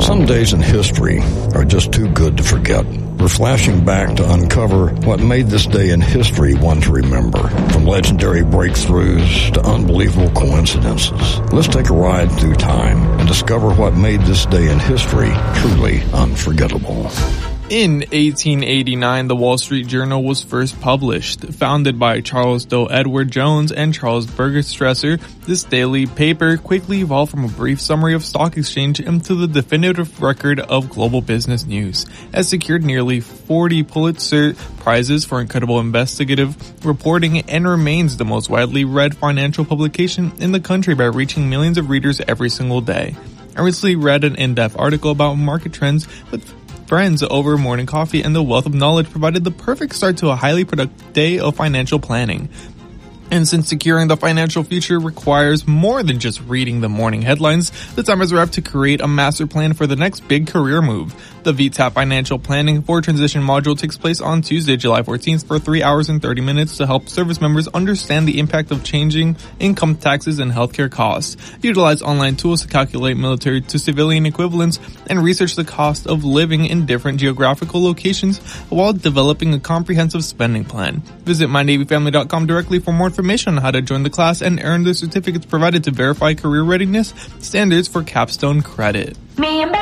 Some days in history are just too good to forget. We're flashing back to uncover what made this day in history one to remember. From legendary breakthroughs to unbelievable coincidences. Let's take a ride through time and discover what made this day in history truly unforgettable. In 1889, the Wall Street Journal was first published. Founded by Charles Doe Edward Jones and Charles Bergstresser, this daily paper quickly evolved from a brief summary of stock exchange into the definitive record of global business news. It secured nearly 40 Pulitzer Prizes for incredible investigative reporting and remains the most widely read financial publication in the country by reaching millions of readers every single day. I recently read an in-depth article about market trends with friends over morning coffee, and the wealth of knowledge provided the perfect start to a highly productive day of financial planning. And since securing the financial future requires more than just reading the morning headlines, the time is right to create a master plan for the next big career move. The VTAP Financial Planning for Transition module takes place on Tuesday, July 14th for 3 hours and 30 minutes to help service members understand the impact of changing income taxes and healthcare costs, utilize online tools to calculate military to civilian equivalents, and research the cost of living in different geographical locations while developing a comprehensive spending plan. Visit myNavyFamily.com directly for more information on how to join the class and earn the certificates provided to verify career readiness standards for capstone credit. Me and